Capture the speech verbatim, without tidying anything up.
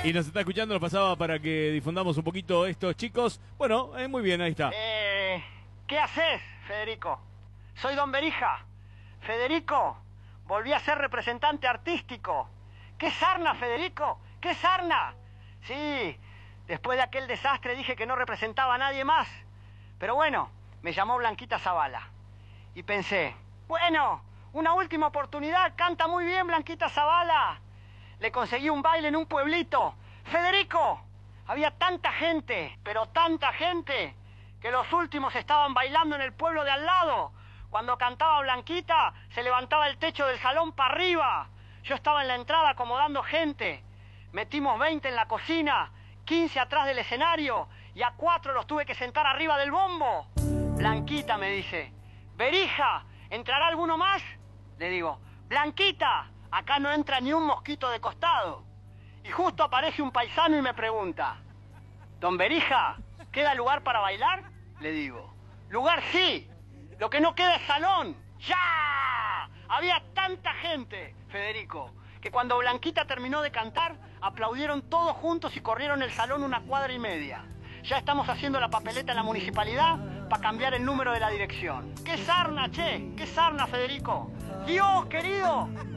Y nos está escuchando, nos pasaba para que difundamos un poquito estos chicos. Bueno, eh, muy bien, ahí está. Eh, ¿Qué haces, Federico? Soy Don Berija. Federico, volví a ser representante artístico. ¿Qué sarna, Federico? ¿Qué sarna? Sí, después de aquel desastre dije que no representaba a nadie más. Pero bueno, me llamó Blanquita Zavala. Y pensé, bueno, una última oportunidad, canta muy bien Blanquita Zavala. Le conseguí un baile en un pueblito. Federico, había tanta gente, pero tanta gente, que los últimos estaban bailando en el pueblo de al lado. Cuando cantaba Blanquita, se levantaba el techo del salón para arriba. Yo estaba en la entrada acomodando gente. Metimos veinte en la cocina, quince atrás del escenario, y a cuatro los tuve que sentar arriba del bombo. Blanquita me dice, Berija, ¿entrará alguno más? Le digo, Blanquita, acá no entra ni un mosquito de costado. Y justo aparece un paisano y me pregunta, Don Berija, ¿queda lugar para bailar? Le digo, lugar sí, lo que no queda es salón. ¡Ya! Había tanta gente, Federico, que cuando Blanquita terminó de cantar, aplaudieron todos juntos y corrieron el salón una cuadra y media. Ya estamos haciendo la papeleta en la municipalidad para cambiar el número de la dirección. ¡Qué sarna, che! ¡Qué sarna, Federico! ¡Dios, querido!